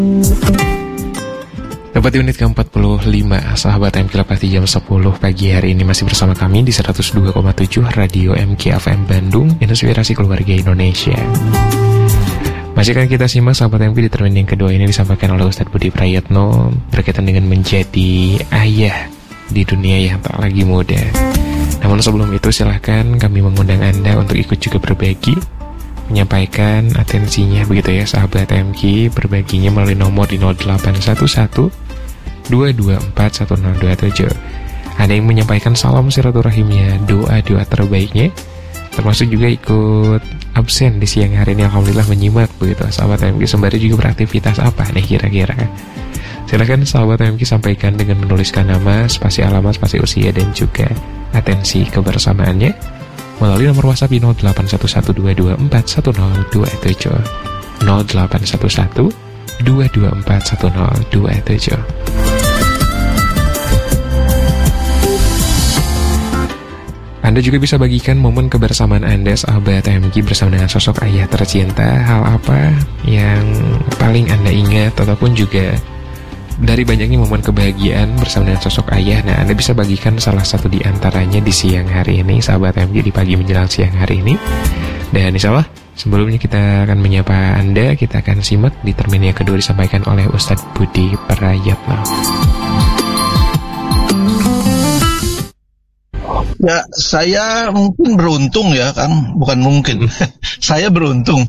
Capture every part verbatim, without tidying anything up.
Dapat unit ke empat puluh lima, sahabat M K Lepas di jam sepuluh pagi hari ini masih bersama kami di seratus dua koma tujuh Radio M K F M Bandung, Inspirasi Keluarga Indonesia. Masih akan kita simak sahabat M K di termin yang kedua ini disampaikan oleh Ustadz Budi Prayitno berkaitan dengan menjadi ayah di dunia yang tak lagi muda. Namun sebelum itu silahkan kami mengundang Anda untuk ikut juga berbagi, menyampaikan atensinya begitu ya sahabat M K, berbaginya melalui nomor di nol delapan satu satu dua dua empat satu nol dua tujuh. Ada yang menyampaikan salam silaturahimnya, doa-doa terbaiknya, termasuk juga ikut absen di siang hari ini. Alhamdulillah menyimak begitu sahabat M K, sembari juga beraktivitas apa nih kira-kira. Silakan sahabat M K sampaikan dengan menuliskan nama, spasi alamat, spasi usia, dan juga atensi kebersamaannya melalui nomor WhatsApp di nol delapan satu satu dua dua empat satu nol dua tujuh nol delapan satu satu dua dua empat satu nol dua tujuh. Anda juga bisa bagikan momen kebersamaan Anda sahabat M K bersama dengan sosok ayah tercinta. Hal apa yang paling Anda ingat ataupun juga dari banyaknya momen kebahagiaan bersama dengan sosok ayah. Nah, Anda bisa bagikan salah satu di antaranya di siang hari ini sahabat M K, di pagi menjelang siang hari ini. Dan insya Allah sebelumnya kita akan menyapa Anda, kita akan simak di termin yang kedua disampaikan oleh Ustadz Budi Prayitno. Ya, saya mungkin beruntung ya, Kang. Bukan mungkin. Saya beruntung.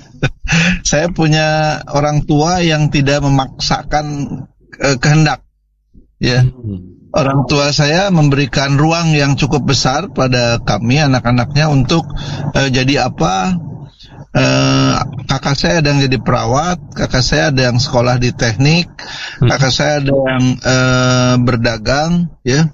Saya punya orang tua yang tidak memaksakan eh, kehendak. Ya. Orang tua saya memberikan ruang yang cukup besar pada kami anak-anaknya untuk eh, jadi apa? Eh, kakak saya ada yang jadi perawat, kakak saya ada yang sekolah di teknik, kakak saya ada yang eh, berdagang, ya.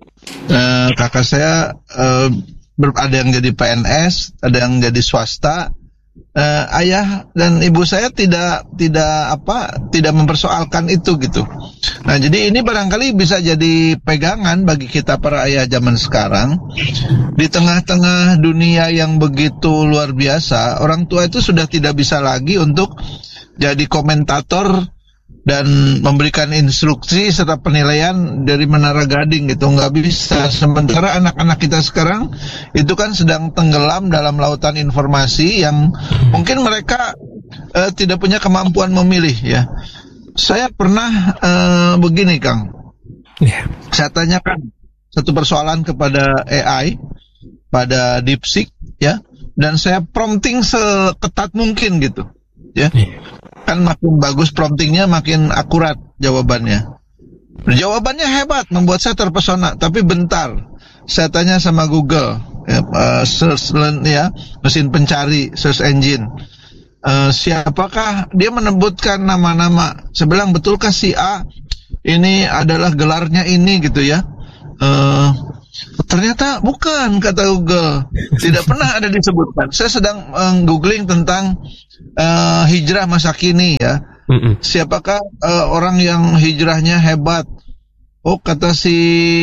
Uh, kakak saya uh, ber- ada yang jadi P N S, ada yang jadi swasta. Uh, ayah dan ibu saya tidak tidak apa tidak mempersoalkan itu gitu. Nah, jadi ini barangkali bisa jadi pegangan bagi kita para ayah zaman sekarang. Di tengah-tengah dunia yang begitu luar biasa, orang tua itu sudah tidak bisa lagi untuk jadi komentator dan memberikan instruksi serta penilaian dari menara gading gitu, nggak bisa. Sementara anak-anak kita sekarang itu kan sedang tenggelam dalam lautan informasi yang mungkin mereka uh, tidak punya kemampuan memilih ya. Saya pernah uh, begini Kang, yeah. Saya tanyakan satu persoalan kepada A I, pada DeepSeek ya, dan saya prompting seketat mungkin gitu ya. Yeah. Kan makin bagus promptingnya, makin akurat jawabannya. Jawabannya hebat, membuat saya terpesona. Tapi bentar, saya tanya sama Google, ya, uh, search ya, mesin pencari, search engine. Uh, siapakah dia menyebutkan nama-nama? Saya bilang, betulkah si A ini adalah gelarnya ini gitu ya? Uh, ternyata bukan, kata Google. Tidak pernah ada disebutkan. Saya sedang uh, googling tentang Uh, hijrah masa kini ya. Mm-mm. Siapakah uh, orang yang hijrahnya hebat? Oh, kata si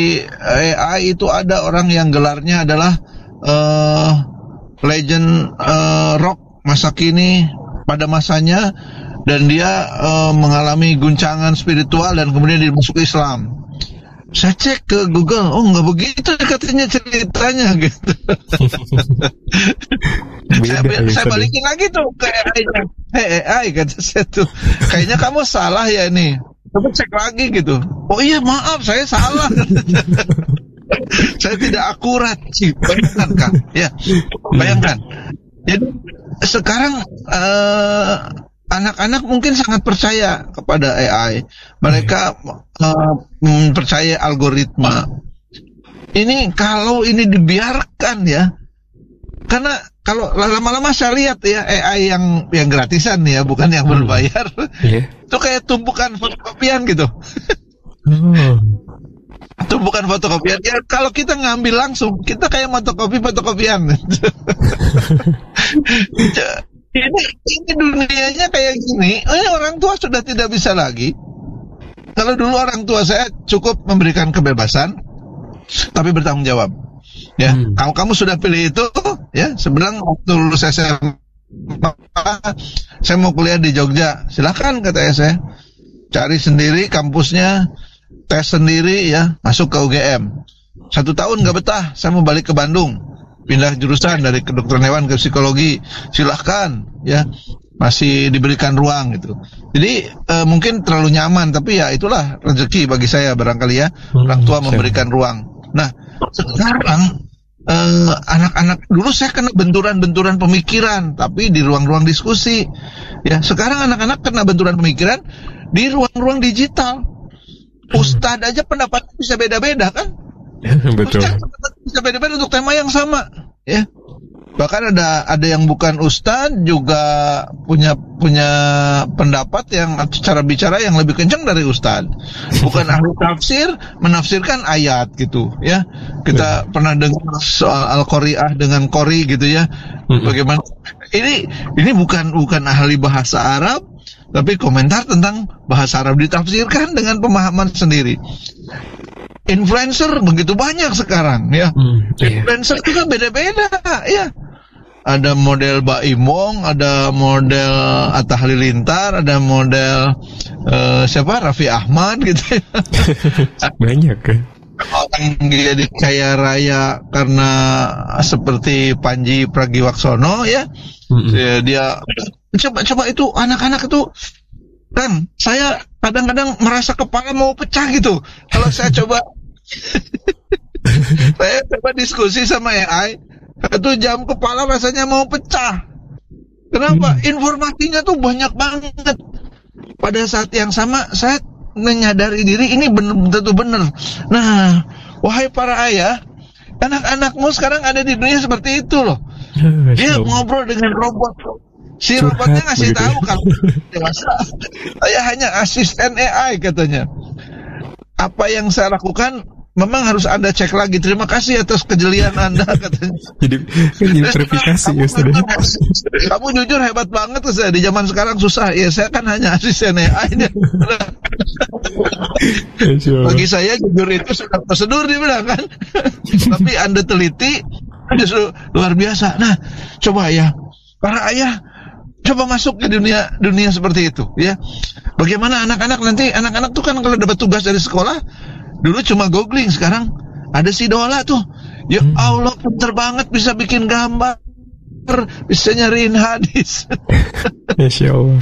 A I itu ada orang yang gelarnya adalah uh, legend uh, rock masa kini pada masanya, dan dia uh, mengalami guncangan spiritual dan kemudian dia masuk Islam. Saya cek ke Google, oh nggak begitu katanya ceritanya gitu. Beda, saya, saya balikin lagi tuh ke A I-nya. Hey A I, kata saya tuh, kayaknya kamu salah ya ini. Tapi cek lagi gitu. Oh iya maaf, saya salah. Saya tidak akurat sih. Bayangkan kan, ya bayangkan. Jadi sekarang uh, anak-anak mungkin sangat percaya kepada A I. Mereka uh, percaya algoritma. Ini kalau ini dibiarkan ya, karena kalau lama-lama saya lihat ya A I yang yang gratisan ya, bukan yang berbayar, yeah. Itu kayak tumpukan fotokopian gitu. Oh. Tumpukan fotokopian. Ya kalau kita ngambil langsung, kita kayak fotokopi fotokopian. Ini, ini dunianya kayak gini. Oh, orang tua sudah tidak bisa lagi. Kalau dulu orang tua saya cukup memberikan kebebasan, tapi bertanggung jawab. Ya, hmm. kalau kamu sudah pilih itu, ya sebenarnya waktu lulus S M Saya mau kuliah di Jogja, silakan kata saya. Cari sendiri kampusnya, tes sendiri ya, masuk ke U G M. Satu tahun nggak betah, saya mau balik ke Bandung, pindah jurusan dari kedokteran hewan ke psikologi, silahkan ya, masih diberikan ruang gitu. Jadi eh, mungkin terlalu nyaman, tapi ya itulah rezeki bagi saya barangkali ya, orang tua memberikan ruang. Nah sekarang Uh, anak-anak dulu saya kena benturan-benturan pemikiran, tapi di ruang-ruang diskusi. Ya, sekarang anak-anak kena benturan pemikiran di ruang-ruang digital. Ustadz aja pendapat bisa beda-beda kan? Betul. Ustadz bisa beda-beda untuk tema yang sama, ya. Bahkan ada ada yang bukan ustadz juga punya punya pendapat yang cara bicara yang lebih kencang dari ustadz. Bukan ahli tafsir menafsirkan ayat gitu ya. Kita ya. Pernah dengar soal Al-Qari'ah dengan Qori gitu ya. Mm-hmm. Bagaimana ini ini bukan bukan ahli bahasa Arab, tapi komentar tentang bahasa Arab ditafsirkan dengan pemahaman sendiri. Influencer begitu banyak sekarang ya. Mm, yeah. Influencer juga beda-beda ya. Ada model Baimong, ada model Atta Halilintar, ada model uh, siapa Raffi Ahmad gitu. Banyak kan. Orang jadi kaya raya karena seperti Panji Pragiwaksono ya. Mm-hmm. Dia, dia coba-coba itu anak-anak itu kan saya kadang-kadang merasa kepala mau pecah gitu. Kalau saya coba saya coba diskusi sama A I, itu jam kepala rasanya mau pecah. Kenapa? Hmm. Informasinya tuh banyak banget. Pada saat yang sama saya menyadari diri ini benar tentu benar. Nah, wahai para ayah, anak-anakmu sekarang ada di dunia seperti itu loh. Dia ngobrol dengan robot. Si Curhat, robotnya ngasih begitu. Tahu kalau dewasa. Saya hanya asisten A I katanya. Apa yang saya lakukan memang harus Anda cek lagi. Terima kasih atas kejelian Anda katanya. Jadi, jadi verifikasi ya sudah. Kamu jujur hebat banget Ustaz. Di zaman sekarang susah. Ya saya kan hanya asisten A I. Bagi saya jujur itu sudah prosedur dibilang kan. Tapi Anda teliti justru luar biasa. Nah, coba ya para ayah coba masuk ke dunia dunia seperti itu ya. Bagaimana anak-anak nanti anak-anak tuh kan kalau dapat tugas dari sekolah dulu cuma googling, sekarang ada si Dola tuh. Ya Allah, pinter banget bisa bikin gambar, bisa nyariin hadis. Masya Allah.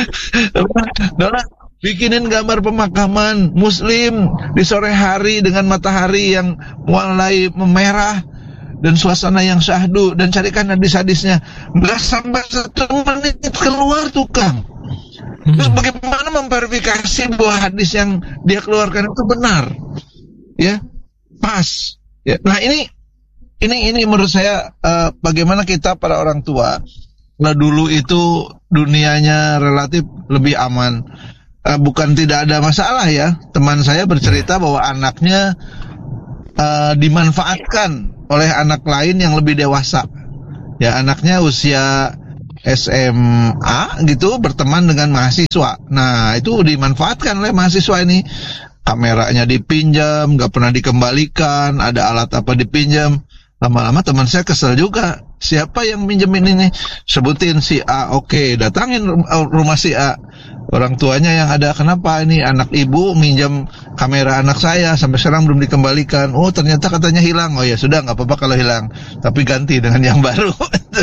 Dola bikinin gambar pemakaman Muslim di sore hari dengan matahari yang mulai memerah dan suasana yang syahdu, dan carikan hadis-hadisnya. Nggak sampai satu menit keluar tuh Kang. Terus bagaimana memverifikasi bahwa hadis yang dia keluarkan itu benar, ya, pas. Ya. Nah ini, ini, ini menurut saya uh, bagaimana kita para orang tua. Nah dulu itu dunianya relatif lebih aman. Uh, bukan tidak ada masalah ya. Teman saya bercerita bahwa anaknya uh, dimanfaatkan oleh anak lain yang lebih dewasa. Ya anaknya usia S M A gitu berteman dengan mahasiswa. Nah itu dimanfaatkan oleh mahasiswa ini. Kameranya dipinjam, nggak pernah dikembalikan. Ada alat apa dipinjam. Lama-lama teman saya kesel juga. Siapa yang minjemin ini? Sebutin si A. Oke, datangin rumah si A. Orang tuanya yang ada, kenapa ini anak ibu minjam kamera anak saya sampai sekarang belum dikembalikan. Oh ternyata katanya hilang. Oh ya sudah, nggak apa-apa kalau hilang, tapi ganti dengan yang baru.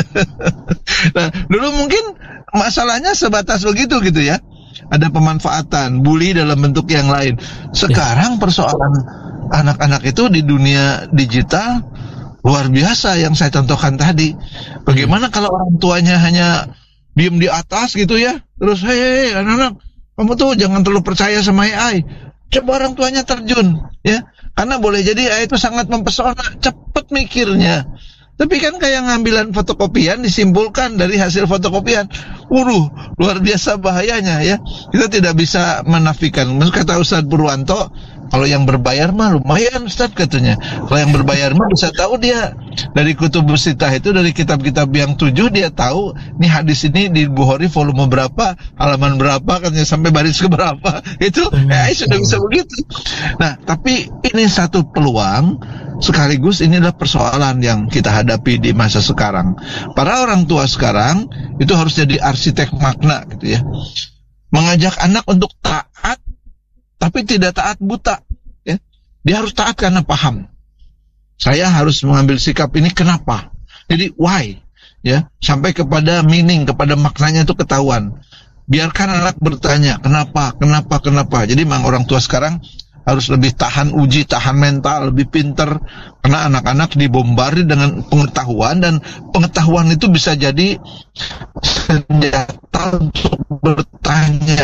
Nah dulu mungkin masalahnya sebatas begitu gitu ya. Ada pemanfaatan, bully dalam bentuk yang lain. Sekarang persoalan anak-anak itu di dunia digital luar biasa yang saya contohkan tadi. Bagaimana kalau orang tuanya hanya diem di atas gitu ya, terus hei anak-anak, kamu tuh jangan terlalu percaya sama A I. Coba orang tuanya terjun ya, karena boleh jadi A I itu sangat mempesona, cepet mikirnya. Tapi kan kayak ngambilan fotokopian disimpulkan dari hasil fotokopian. Waduh, luar biasa bahayanya ya. Kita tidak bisa menafikan. Kata Ustadz Purwanto, kalau yang berbayar mah lumayan Ustadz katanya. Kalau yang berbayar mah bisa tahu dia dari Kutubus Sittah itu, dari kitab-kitab yang tujuh dia tahu nih hadis ini di Bukhari volume berapa, halaman berapa, katanya sampai baris ke berapa. Itu eh, sudah bisa begitu. Nah, tapi ini satu peluang sekaligus ini adalah persoalan yang kita hadapi di masa sekarang. Para orang tua sekarang itu harus jadi arsitek makna gitu ya. Mengajak anak untuk taat, tapi tidak taat buta. Ya. Dia harus taat karena paham. Saya harus mengambil sikap ini kenapa? Jadi why? Ya, sampai kepada meaning, kepada maknanya itu ketahuan. Biarkan anak bertanya, kenapa, kenapa, kenapa. Jadi memang orang tua sekarang harus lebih tahan uji, tahan mental, lebih pinter. Karena anak-anak dibombardir dengan pengetahuan, dan pengetahuan itu bisa jadi senjata untuk bertanya.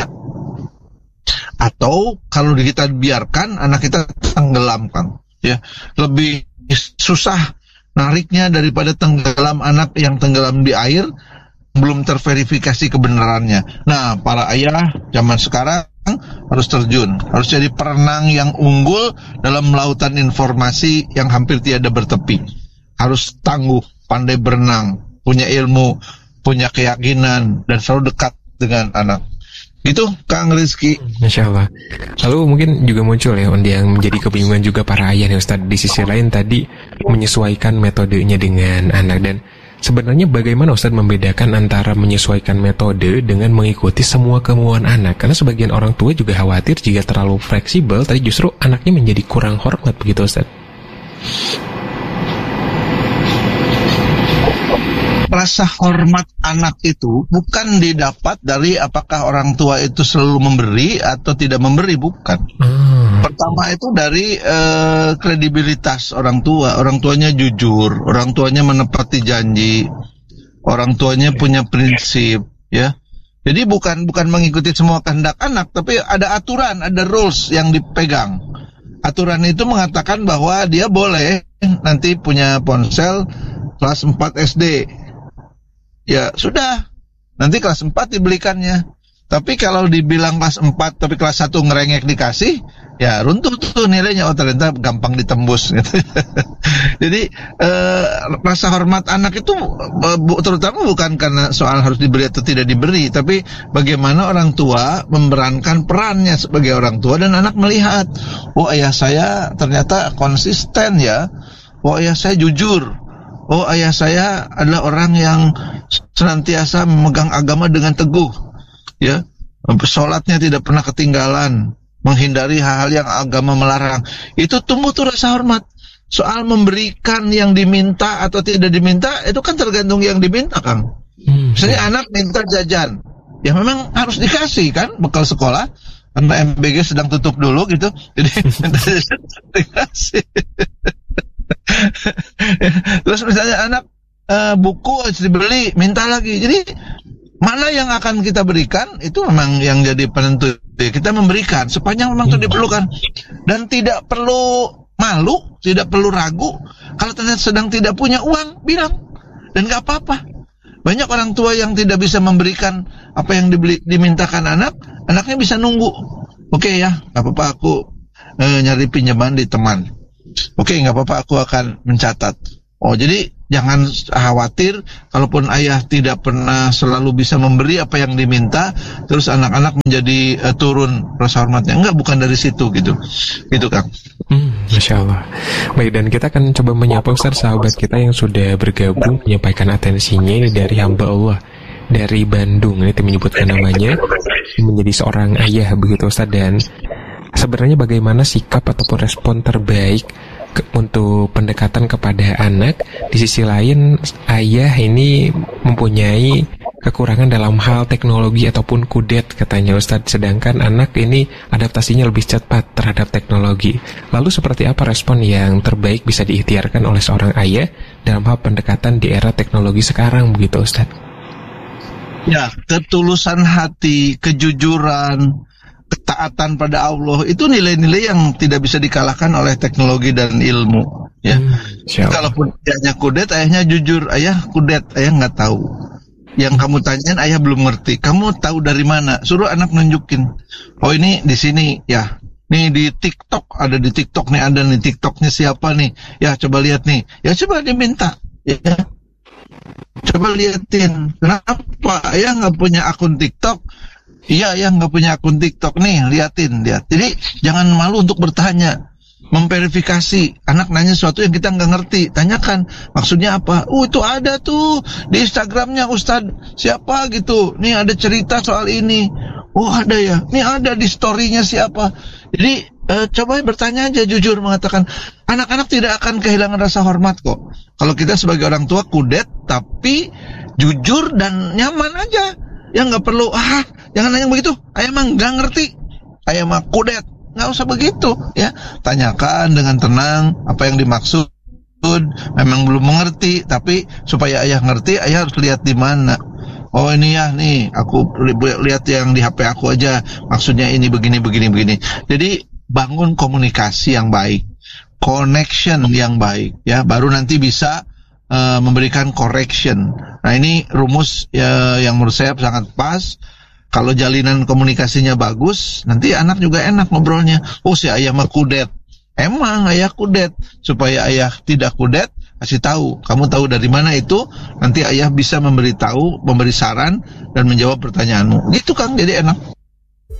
Atau kalau kita biarkan, anak kita tenggelamkan. Ya, lebih susah nariknya daripada tenggelam anak yang tenggelam di air, belum terverifikasi kebenarannya. Nah, para ayah zaman sekarang harus terjun, harus jadi perenang yang unggul dalam lautan informasi yang hampir tiada bertepi. Harus tangguh, pandai berenang, punya ilmu, punya keyakinan, dan selalu dekat dengan anak. Itu Kang Rizky. Masya Allah. Lalu mungkin juga muncul ya yang menjadi kebingungan juga para ayah nih Ustadz. Di sisi lain tadi menyesuaikan metodenya dengan anak. Dan sebenarnya bagaimana Ustadz membedakan antara menyesuaikan metode dengan mengikuti semua kemauan anak? Karena sebagian orang tua juga khawatir jika terlalu fleksibel tadi justru anaknya menjadi kurang hormat begitu Ustadz. Rasa hormat anak itu bukan didapat dari apakah orang tua itu selalu memberi atau tidak memberi, bukan. Hmm. Pertama itu dari uh, kredibilitas orang tua. Orang tuanya jujur, orang tuanya menepati janji, orang tuanya punya prinsip, ya. Jadi bukan bukan mengikuti semua kehendak anak, tapi ada aturan, ada rules yang dipegang. Aturan itu mengatakan bahwa dia boleh nanti punya ponsel kelas empat S D. Ya sudah, nanti kelas empat dibelikannya. Tapi kalau dibilang kelas empat tapi kelas satu ngerengek dikasih, ya runtuh tuh nilainya. Oh ternyata gampang ditembus gitu. Jadi eh, rasa hormat anak itu eh, terutama bukan karena soal harus diberi atau tidak diberi, tapi bagaimana orang tua memerankan perannya sebagai orang tua, dan anak melihat, oh ayah saya ternyata konsisten ya, oh ayah saya jujur, oh ayah saya adalah orang yang senantiasa memegang agama dengan teguh, ya, sholatnya tidak pernah ketinggalan, menghindari hal-hal yang agama melarang. Itu tumbuh tuh rasa hormat. Soal memberikan yang diminta atau tidak diminta, itu kan tergantung yang diminta, Kang. Hmm. Misalnya anak minta jajan, ya memang harus dikasih kan, bekal sekolah. Karena M B G sedang tutup dulu gitu, jadi minta jajan dikasih. Terus misalnya anak uh, buku harus dibeli, minta lagi. Jadi mana yang akan kita berikan itu memang yang jadi penentu. Kita memberikan sepanjang memang itu diperlukan, dan tidak perlu malu, tidak perlu ragu. Kalau ternyata sedang tidak punya uang, bilang, dan nggak apa-apa. Banyak orang tua yang tidak bisa memberikan apa yang dibeli, dimintakan anak, anaknya bisa nunggu. Oke okay, ya, nggak apa-apa aku uh, nyari pinjaman di teman. Oke, okay, nggak apa-apa, aku akan mencatat. Oh, jadi jangan khawatir kalaupun ayah tidak pernah selalu bisa memberi apa yang diminta, terus anak-anak menjadi uh, turun rasa hormatnya. Enggak, bukan dari situ gitu. Gitu, Kang. Hmm, Masya Allah. Baik, dan kita akan coba menyapa Ustaz sahabat kita yang sudah bergabung, menyampaikan atensinya ini dari hamba Allah dari Bandung. Ini menyebutkan namanya, menjadi seorang ayah begitu Ustaz. Dan sebenarnya bagaimana sikap ataupun respon terbaik ke, untuk pendekatan kepada anak? Di sisi lain ayah ini mempunyai kekurangan dalam hal teknologi ataupun kudet katanya Ustadz, sedangkan anak ini adaptasinya lebih cepat terhadap teknologi. Lalu seperti apa respon yang terbaik bisa diikhtiarkan oleh seorang ayah dalam hal pendekatan di era teknologi sekarang begitu Ustadz? Ya, ketulusan hati, kejujuran, ketaatan pada Allah, itu nilai-nilai yang tidak bisa dikalahkan oleh teknologi dan ilmu, ya. Hmm, kalaupun ayahnya kudet, ayahnya jujur, ayah kudet, ayah nggak tahu. Yang kamu tanyain ayah belum ngerti. Kamu tahu dari mana? Suruh anak nunjukin. Oh ini di sini, ya. Nih di TikTok, ada di TikTok nih, ada nih TikToknya siapa nih? Ya coba lihat nih. Ya coba diminta, ya. Coba liatin. Kenapa ayah nggak punya akun TikTok? Iya, yang nggak punya akun TikTok nih, liatin, lihat. Jadi jangan malu untuk bertanya. memverifikasi. Anak nanya sesuatu yang kita nggak ngerti, tanyakan maksudnya apa. Oh itu ada tuh di Instagramnya Ustadz siapa gitu, nih ada cerita soal ini. Oh ada ya, nih ada di storynya siapa. Jadi eh, coba bertanya aja jujur, mengatakan anak-anak tidak akan kehilangan rasa hormat kok. Kalau kita sebagai orang tua kudet tapi jujur dan nyaman aja. Yang nggak perlu, ah jangan nanya begitu, ayah mah nggak ngerti, ayah mah kudet, nggak usah begitu ya. Tanyakan dengan tenang apa yang dimaksud. Memang belum mengerti, tapi supaya ayah ngerti, ayah harus lihat di mana. Oh ini ya nih, aku lihat yang di H P aku aja, maksudnya ini begini begini begini. Jadi bangun komunikasi yang baik, connection yang baik ya, baru nanti bisa Uh, memberikan correction. Nah ini rumus ya, yang menurut saya sangat pas. Kalau jalinan komunikasinya bagus, nanti anak juga enak ngobrolnya. Oh si ayah mah kudet, emang ayah kudet. Supaya ayah tidak kudet, kasih tahu. Kamu tahu dari mana itu? Nanti ayah bisa memberi tahu, memberi saran dan menjawab pertanyaanmu. Gitu Kang, jadi enak.